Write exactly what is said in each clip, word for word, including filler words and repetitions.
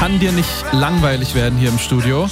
kann dir nicht langweilig werden hier im Studio.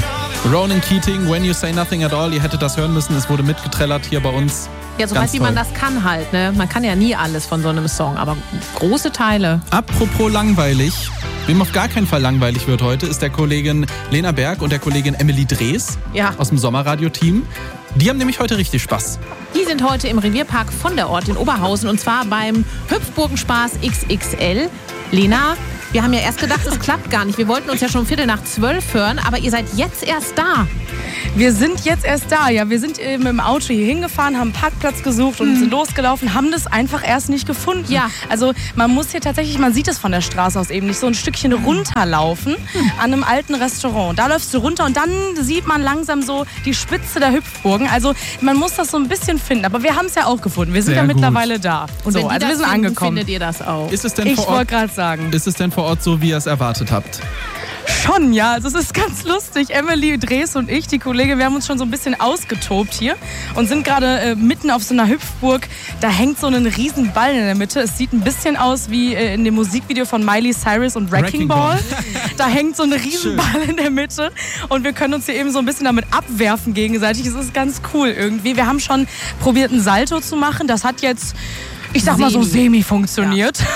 Ronan Keating, When You Say Nothing at All, ihr hättet das hören müssen, es wurde mitgetrellert hier bei uns. Ja, so weit wie man das kann halt, ne? Man kann ja nie alles von so einem Song, aber große Teile. Apropos langweilig, wem auf gar keinen Fall langweilig wird heute, ist der Kollegin Lena Berg und der Kollegin Emily Drees ja. aus dem Sommerradio-Team. Die haben nämlich heute richtig Spaß. Die sind heute im Revierpark von der Ort in Oberhausen und zwar beim Hüpfburgenspaß X X L. Lena, wir haben ja erst gedacht, es klappt gar nicht. Wir wollten uns ja schon Viertel nach zwölf hören, aber ihr seid jetzt erst da. Wir sind jetzt erst da, ja. Wir sind äh, mit dem Auto hier hingefahren, haben einen Parkplatz gesucht und mhm. sind losgelaufen, haben das einfach erst nicht gefunden. Ja. Also man muss hier tatsächlich, man sieht es von der Straße aus eben nicht, so ein Stückchen runterlaufen mhm. an einem alten Restaurant. Da läufst du runter und dann sieht man langsam so die Spitze der Hüpfburgen. Also man muss das so ein bisschen finden, aber wir haben es ja auch gefunden. Wir sind Sehr ja gut. mittlerweile da. Und so, wenn die also das wir sind finden, angekommen. Findet ihr das auch? Ist es denn ich vor Ort, wollte gerade sagen. Ist es denn vor Ort so, wie ihr es erwartet habt? Schon, ja. Also es ist ganz lustig. Emily Drees und ich, die Kollegin, wir haben uns schon so ein bisschen ausgetobt hier und sind gerade äh, mitten auf so einer Hüpfburg. Da hängt so ein riesen Ball in der Mitte. Es sieht ein bisschen aus wie äh, in dem Musikvideo von Miley Cyrus und Wrecking, Wrecking Ball. Ball. Da hängt so ein riesen Ball in der Mitte und wir können uns hier eben so ein bisschen damit abwerfen gegenseitig. Es ist ganz cool irgendwie. Wir haben schon probiert, ein Salto zu machen. Das hat jetzt... Ich sag mal so semi funktioniert. Ja.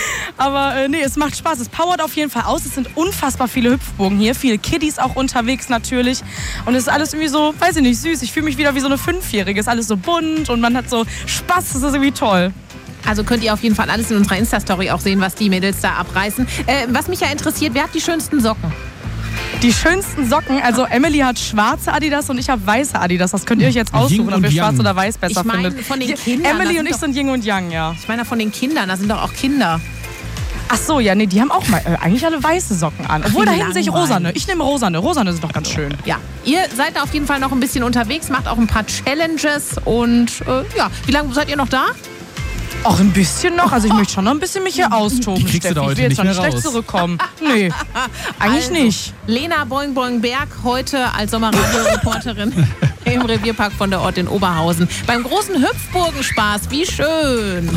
Aber äh, nee, es macht Spaß. Es powert auf jeden Fall aus. Es sind unfassbar viele Hüpfburgen hier. Viele Kiddies auch unterwegs natürlich. Und es ist alles irgendwie so, weiß ich nicht, süß. Ich fühle mich wieder wie so eine Fünfjährige. Es ist alles so bunt und man hat so Spaß. Das ist irgendwie toll. Also könnt ihr auf jeden Fall alles in unserer Insta-Story auch sehen, was die Mädels da abreißen. Äh, was mich ja interessiert, wer hat die schönsten Socken? Die schönsten Socken, also Emily hat schwarze Adidas und ich habe weiße Adidas. Das könnt ihr euch jetzt aussuchen, ob ihr schwarz oder weiß besser ich mein, findet. Von den Kindern, Emily und ich doch, sind Yin und Yang, ja. Ich meine von den Kindern, da sind doch auch Kinder. Ach so, ja, nee, die haben auch mal, äh, eigentlich alle weiße Socken an. Obwohl, Ach, da hinten sehe ich rosane. Ich nehme rosane. Rosane sind doch ganz schön. Ja, ihr seid auf jeden Fall noch ein bisschen unterwegs, macht auch ein paar Challenges und äh, ja, wie lange seid ihr noch da? Auch ein bisschen noch. Also ich möchte schon noch ein bisschen mich hier austoben, Steffi. Ich will jetzt noch nicht schlecht zurückkommen. Nee, eigentlich also, nicht. Lena Boing Boing Berg heute als Sommerradio-Reporterin im Revierpark von der Ort in Oberhausen. Beim großen Hüpfburgenspaß. Wie schön.